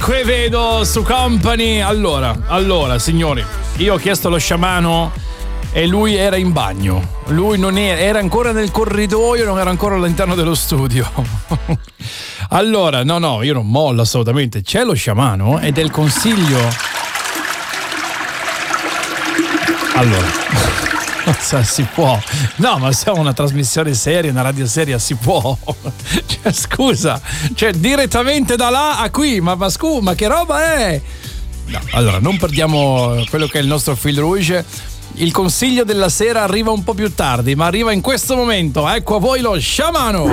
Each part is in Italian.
Qui vedo su Company. Allora, signori, io ho chiesto allo sciamano e lui era in bagno. Lui non era ancora nel corridoio, non era ancora all'interno dello studio. Allora, no, io non mollo assolutamente. C'è lo sciamano ed è il consiglio. Allora, si può. No, ma siamo una trasmissione seria, una radio seria, si può. Cioè, scusa, direttamente da là a qui, ma che roba è? No, allora, non perdiamo quello che è il nostro fil rouge. Il consiglio della sera arriva un po' più tardi, ma arriva in questo momento. Ecco a voi lo sciamano.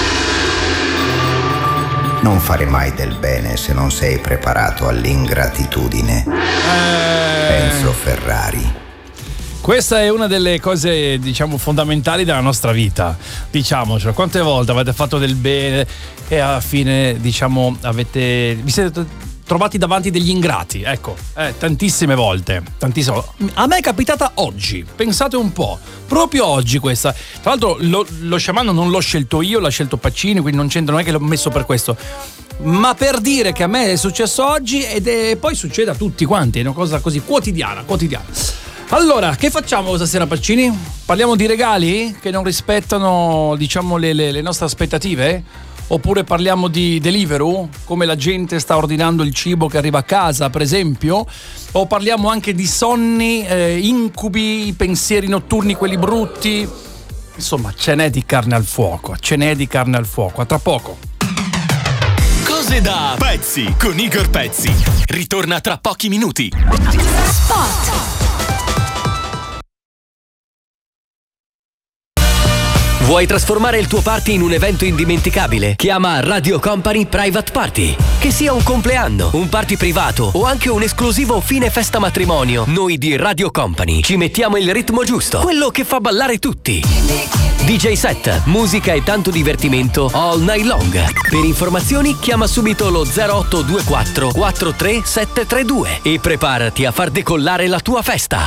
Non fare mai del bene se non sei preparato all'ingratitudine. Enzo Ferrari. Questa è una delle cose, diciamo, fondamentali della nostra vita. Diciamocelo, quante volte avete fatto del bene e alla fine, diciamo, vi siete trovati davanti degli ingrati? Ecco, tantissime volte. A me è capitata oggi, pensate un po', proprio oggi questa. Tra l'altro lo sciamano non l'ho scelto io, l'ha scelto Pacini, quindi non c'entra, non è che l'ho messo per questo. Ma per dire che a me è successo oggi poi succede a tutti quanti, è una cosa così quotidiana. Allora, che facciamo stasera, Pacini? Parliamo di regali che non rispettano, diciamo, le nostre aspettative? Oppure parliamo di Deliveroo, come la gente sta ordinando il cibo che arriva a casa, per esempio? O parliamo anche di sonni, incubi, pensieri notturni, quelli brutti? Insomma, ce n'è di carne al fuoco, a tra poco. Cose da pezzi con Igor Pezzi. Ritorna tra pochi minuti. Spot. Vuoi trasformare il tuo party in un evento indimenticabile? Chiama Radio Company Private Party. Che sia un compleanno, un party privato o anche un esclusivo fine festa matrimonio, noi di Radio Company ci mettiamo il ritmo giusto, quello che fa ballare tutti. DJ set, musica e tanto divertimento all night long. Per informazioni chiama subito lo 0824 43732 e preparati a far decollare la tua festa.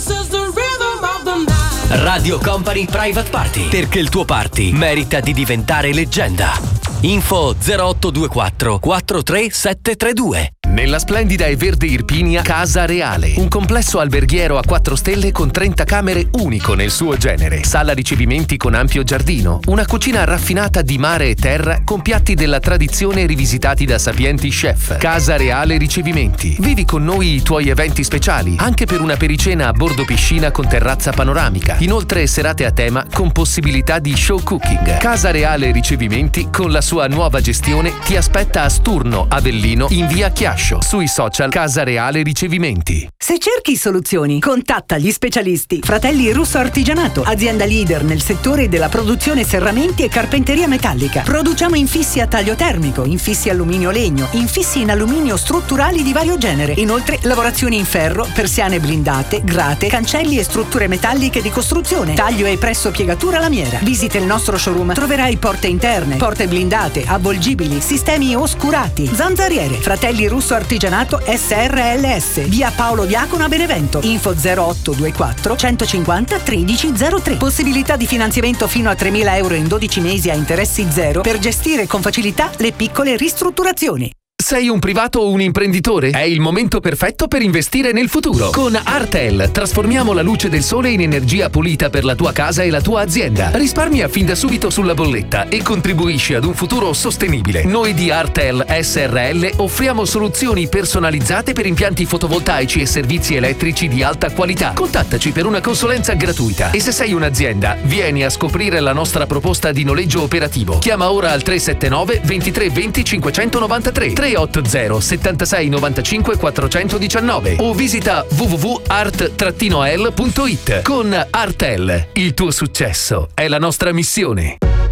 Radio Company Private Party, perché il tuo party merita di diventare leggenda. Info 0824 43732. Nella splendida e verde Irpinia, Casa Reale, un complesso alberghiero a 4 stelle con 30 camere unico nel suo genere, sala ricevimenti con ampio giardino, una cucina raffinata di mare e terra con piatti della tradizione rivisitati da sapienti chef. Casa Reale Ricevimenti. Vivi con noi i tuoi eventi speciali, anche per una pericena a bordo piscina con terrazza panoramica. Inoltre serate a tema con possibilità di show cooking. Casa Reale Ricevimenti, con la sua nuova gestione, ti aspetta a Sturno, Avellino, in via Chiascio. Sui social Casa Reale Ricevimenti. Se cerchi soluzioni, contatta gli specialisti Fratelli Russo Artigianato, azienda leader nel settore della produzione serramenti e carpenteria metallica. Produciamo infissi a taglio termico, infissi alluminio-legno, infissi in alluminio strutturali di vario genere. Inoltre lavorazioni in ferro, persiane blindate, grate, cancelli e strutture metalliche di costruzione, taglio e presso piegatura lamiera. Visita il nostro showroom, troverai porte interne, porte blindate, avvolgibili, sistemi oscurati, zanzariere. Fratelli Russo Artigianato SRLS, via Paolo Diacono a Benevento. Info 0824 150 1303. Possibilità di finanziamento fino a 3.000 euro in 12 mesi a interessi zero per gestire con facilità le piccole ristrutturazioni. Sei un privato o un imprenditore? È il momento perfetto per investire nel futuro. Con Artel trasformiamo la luce del sole in energia pulita per la tua casa e la tua azienda. Risparmia fin da subito sulla bolletta e contribuisci ad un futuro sostenibile. Noi di Artel SRL offriamo soluzioni personalizzate per impianti fotovoltaici e servizi elettrici di alta qualità. Contattaci per una consulenza gratuita. E se sei un'azienda, vieni a scoprire la nostra proposta di noleggio operativo. Chiama ora al 379 23 20 593 380 76 95 419 o visita www.art-al.it. Con Artel, il tuo successo è la nostra missione.